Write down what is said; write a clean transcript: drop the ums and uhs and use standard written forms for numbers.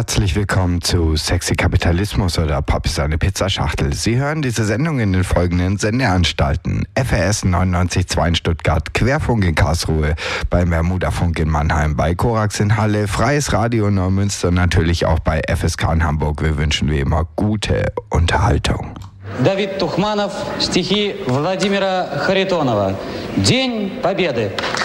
Herzlich willkommen zu Sexy Kapitalismus oder Pop ist eine Pizzaschachtel. Sie hören diese Sendung in den folgenden Sendeanstalten: FRS 99.2 in Stuttgart, Querfunk in Karlsruhe, bei Bermudafunk in Mannheim, bei Korax in Halle, Freies Radio in Neumünster und natürlich auch bei FSK in Hamburg. Wir wünschen wie immer gute Unterhaltung. Давид Тухманов, стихи Владимира Харитонова. День Победы.